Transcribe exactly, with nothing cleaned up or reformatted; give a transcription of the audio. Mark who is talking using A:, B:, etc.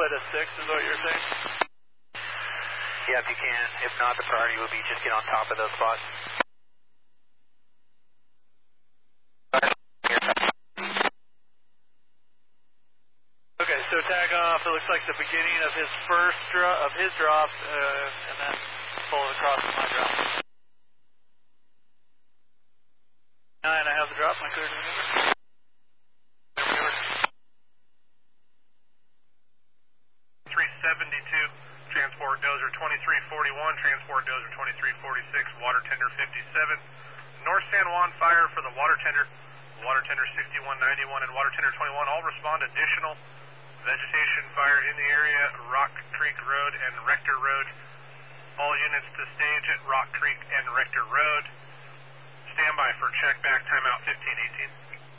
A: deploy to six is what you're saying?
B: Yeah, if you can. If not, the priority would be just get on top of those spots.
A: Okay, so tag off, it looks like the beginning of his first drop, of his drop, uh, and then pull it across my drop. Nine, I have the drop, my clear to maneuver.
C: three seventy-two, transport dozer twenty-three forty-one, transport dozer twenty-three forty-six, water tender fifty-seven, North San Juan fire for the water tender, water tender sixty-one ninety-one, and water tender twenty-one, all respond additional vegetation fire in the area, Rock Creek Road and Rector Road. All units to stage at Rock Creek and Rector Road. Stand by for check back, timeout fifteen eighteen.